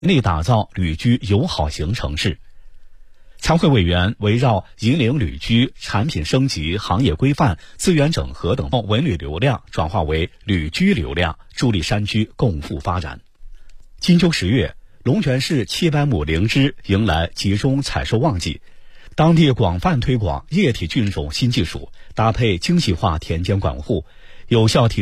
力打造旅居友好型城市。参会委员围绕引领旅居、产品升级、行业规范、资源整合等文旅流量转化为旅居流量，助力山区共富发展。金秋10月，龙泉市700亩灵芝迎来集中采收旺季，当地广泛推广液体菌种新技术，搭配精细化田间管护，有效提